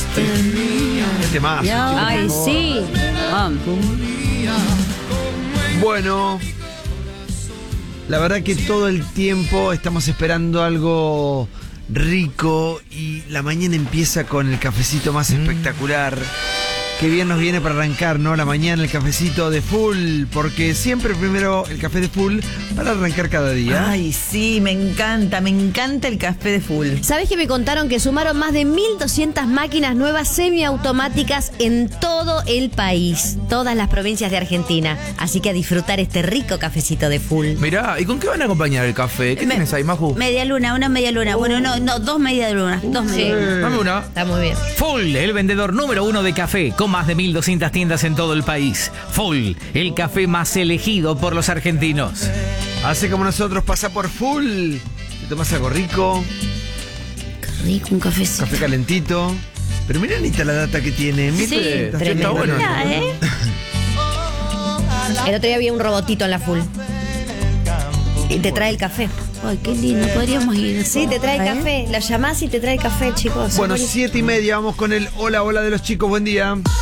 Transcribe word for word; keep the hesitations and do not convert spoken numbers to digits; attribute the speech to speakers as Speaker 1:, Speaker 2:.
Speaker 1: Este más.
Speaker 2: Ay, sí. Vamos.
Speaker 1: Bueno, la verdad que todo el tiempo estamos esperando algo rico y la mañana empieza con el cafecito más mm. espectacular. Qué bien nos viene para arrancar, ¿no? La mañana el cafecito de Full, porque siempre primero el café de Full para arrancar cada día.
Speaker 3: Ay, sí, me encanta, me encanta el café de Full.
Speaker 2: ¿Sabés que me contaron que sumaron más de mil doscientas máquinas nuevas semiautomáticas en todo el país, todas las provincias de Argentina? Así que a disfrutar este rico cafecito de Full.
Speaker 4: Mirá, ¿y con qué van a acompañar el café? ¿Qué
Speaker 3: Me,
Speaker 4: tienes ahí, Maju?
Speaker 3: Media luna, una media luna. Uh. Bueno, no, no, dos media lunas, dos
Speaker 2: Sí.
Speaker 3: media lunas.
Speaker 4: Dame una.
Speaker 2: Está muy bien.
Speaker 5: Full, el vendedor número uno de café, con más de mil doscientas tiendas en todo el país. Full, el café más elegido por los argentinos.
Speaker 1: Hace como nosotros, pasa por Full. Te tomas algo rico.
Speaker 2: Qué rico, un cafecito.
Speaker 1: Café calentito. Pero mirá Anita la data que tiene.
Speaker 2: Sí,
Speaker 1: Está
Speaker 2: tremendo.
Speaker 1: bueno.
Speaker 2: Mirá, ¿eh? El otro día había un robotito en la Full. Y te trae el café.
Speaker 3: Ay, qué lindo, podríamos ir.
Speaker 2: Sí, te trae
Speaker 3: ¿Eh?
Speaker 2: café. Lo llamás y te trae café, chicos.
Speaker 1: Bueno, siete y media, vamos con el hola, hola de los chicos, buen día.